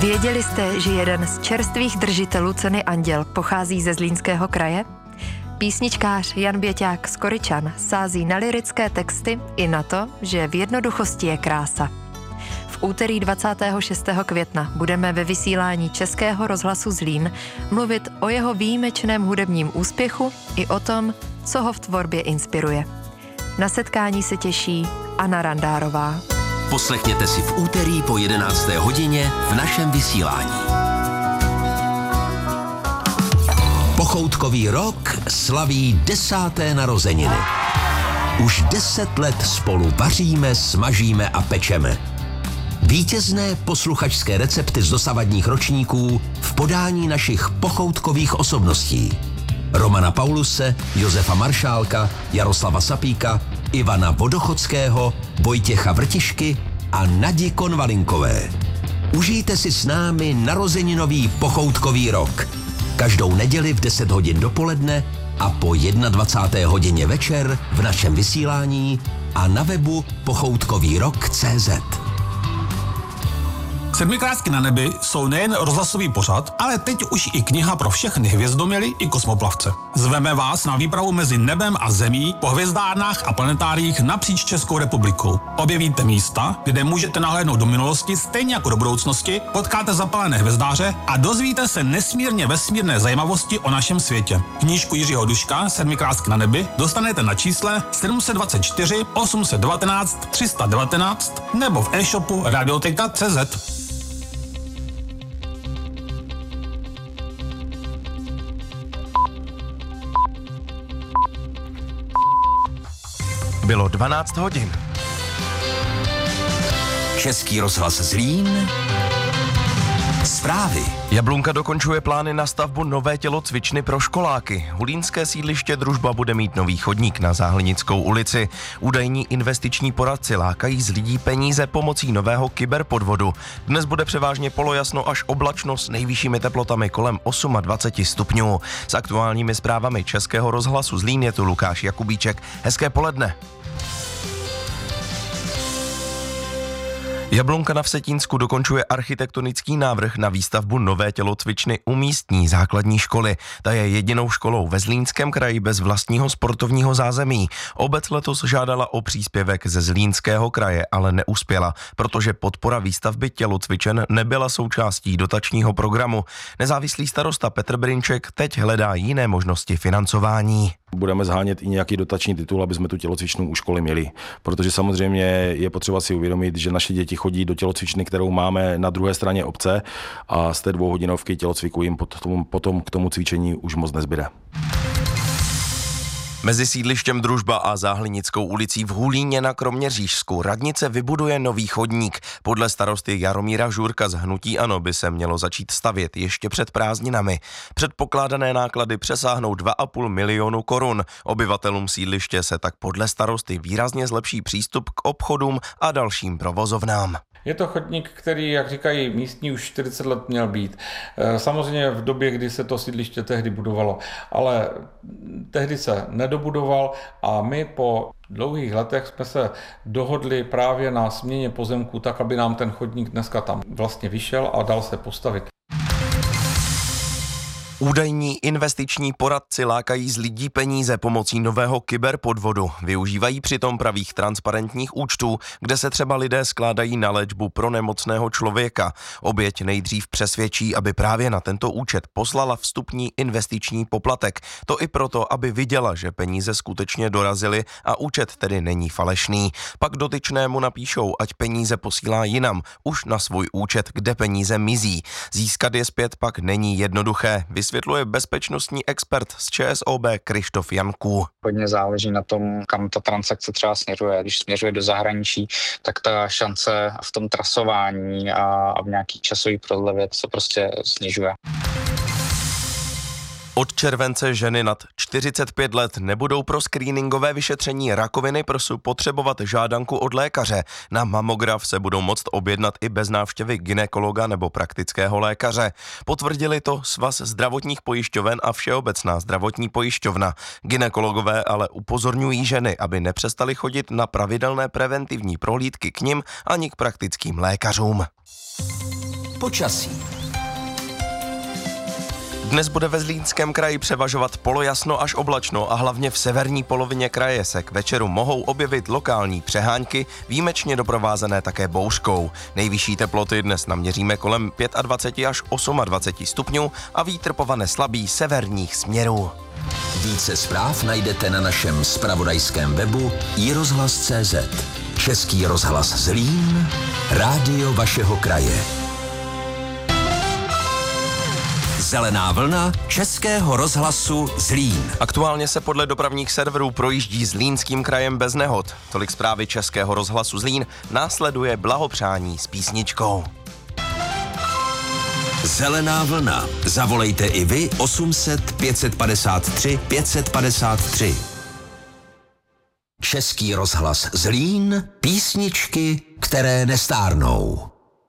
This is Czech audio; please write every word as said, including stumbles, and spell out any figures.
Věděli jste, že jeden z čerstvých držitelů ceny Anděl pochází ze Zlínského kraje? Písničkář Jan Běťák z Koryčan sází na lyrické texty i na to, že v jednoduchosti je krása. V úterý dvacátého šestého května budeme ve vysílání Českého rozhlasu Zlín mluvit o jeho výjimečném hudebním úspěchu i o tom, co ho v tvorbě inspiruje. Na setkání se těší Anna Randárová. Poslechněte si v úterý po jedenácté hodině v našem vysílání. Pochoutkový rok slaví desáté narozeniny. Už deset let spolu vaříme, smažíme a pečeme. Vítězné posluchačské recepty z dosavadních ročníků v podání našich pochoutkových osobností. Romana Pauluse, Josefa Maršálka, Jaroslava Sapíka, Ivana Vodochodského, Vojtěcha Vrtišky a Nadi Konvalinkové. Užijte si s námi narozeninový pochoutkový rok. Každou neděli v deset hodin dopoledne a po dvacáté jedné hodině večer v našem vysílání a na webu pochoutkový rok tečka cé zet. Sedmikrátky na nebi jsou nejen rozhlasový pořad, ale teď už i kniha pro všechny hvězdoměry i kosmoplavce. Zveme vás na výpravu mezi nebem a zemí po hvězdárnách a planetáriích napříč Českou republikou. Objevíte místa, kde můžete nahlédnout do minulosti stejně jako do budoucnosti, potkáte zapalené hvězdáře a dozvíte se nesmírně vesmírné zajímavosti o našem světě. Knížku Jiřího Duška Sedmikrátky na nebi dostanete na čísle sedm set dvacet čtyři osm set devatenáct tři sta devatenáct nebo v e-shopu radioteka tečka cé zet. Bylo dvanáct hodin. Český rozhlas Zlín. Zprávy. Jablunka dokončuje plány na stavbu nové tělocvičny pro školáky. Hulínské sídliště Družba bude mít nový chodník na Záhlinickou ulici. Údajní investiční poradci lákají z lidí peníze pomocí nového kyberpodvodu. Dnes bude převážně polojasno až oblačno s nejvyššími teplotami kolem dvacet osm stupňů. S aktuálními zprávami Českého rozhlasu Zlín je tu Lukáš Jakubíček. Hezké poledne. Jablunka na Vsetínsku dokončuje architektonický návrh na výstavbu nové tělocvičny u místní základní školy. Ta je jedinou školou ve Zlínském kraji bez vlastního sportovního zázemí. Obec letos žádala o příspěvek ze Zlínského kraje, ale neuspěla, protože podpora výstavby tělocvičen nebyla součástí dotačního programu. Nezávislý starosta Petr Brinček teď hledá jiné možnosti financování. Budeme zhánět i nějaký dotační titul, aby jsme tu tělocvičnu u školy měli. Protože samozřejmě je potřeba si uvědomit, že naše děti chodí do tělocvičny, kterou máme na druhé straně obce a z té dvouhodinovky tělocviku jim potom, potom k tomu cvičení už moc nezbyde. Mezi sídlištěm Družba a Záhlinickou ulicí v Hulíně na Kroměřížsku radnice vybuduje nový chodník. Podle starosty Jaromíra Žurka z hnutí ANO by se mělo začít stavět ještě před prázdninami. Předpokládané náklady přesáhnou dva a půl milionu korun. Obyvatelům sídliště se tak podle starosty výrazně zlepší přístup k obchodům a dalším provozovnám. Je to chodník, který, jak říkají místní, už čtyřicet let měl být. Samozřejmě v době, kdy se to sídliště tehdy budovalo, ale tehdy se nedobudoval a my po dlouhých letech jsme se dohodli právě na směně pozemků tak, aby nám ten chodník dneska tam vlastně vyšel a dal se postavit. Údajní investiční poradci lákají z lidí peníze pomocí nového kyberpodvodu. Využívají přitom pravých transparentních účtů, kde se třeba lidé skládají na léčbu pro nemocného člověka. Oběť nejdřív přesvědčí, aby právě na tento účet poslala vstupní investiční poplatek. To i proto, aby viděla, že peníze skutečně dorazily a účet tedy není falešný. Pak dotyčnému napíšou, ať peníze posílá jinam, už na svůj účet, kde peníze mizí. Získat je zpět pak není jednoduché, vysvětluje bezpečnostní expert z ČSOB Krištof Janků. Hodně záleží na tom, kam ta transakce třeba směřuje. Když směřuje do zahraničí, tak ta šance v tom trasování a v nějaký časový prodlevě se prostě snižuje. Od července ženy nad čtyřicet pět let nebudou pro screeningové vyšetření rakoviny prsu potřebovat žádanku od lékaře. Na mamograf se budou moct objednat i bez návštěvy gynekologa nebo praktického lékaře. Potvrdili to Svaz zdravotních pojišťoven a Všeobecná zdravotní pojišťovna. Gynekologové ale upozorňují ženy, aby nepřestali chodit na pravidelné preventivní prohlídky k nim ani k praktickým lékařům. Počasí. Dnes bude ve Zlínském kraji převažovat polojasno až oblačno a hlavně v severní polovině kraje se k večeru mohou objevit lokální přehánky, výjimečně doprovázené také bouřkou. Nejvyšší teploty dnes naměříme kolem dvacet pět až dvacet osm stupňů a vítr povane slabý severních směrů. Více zpráv najdete na našem zpravodajském webu i rozhlas tečka cé zet. Český rozhlas Zlín, rádio vašeho kraje. Zelená vlna Českého rozhlasu Zlín. Aktuálně se podle dopravních serverů projíždí Zlínským krajem bez nehod. Tolik zprávy Českého rozhlasu Zlín, následuje blahopřání s písničkou. Zelená vlna. Zavolejte i vy osm set pět padesát tři pět padesát tři. Český rozhlas Zlín, písničky, které nestárnou.